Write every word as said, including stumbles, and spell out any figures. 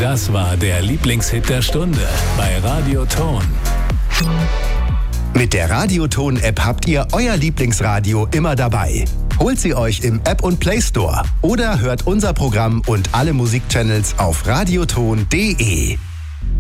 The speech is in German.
Das war der Lieblingshit der Stunde bei Radioton. Mit der Radioton-App habt ihr euer Lieblingsradio immer dabei. Holt sie euch im App- und Play Store oder hört unser Programm und alle Musikchannels auf radioton punkt de.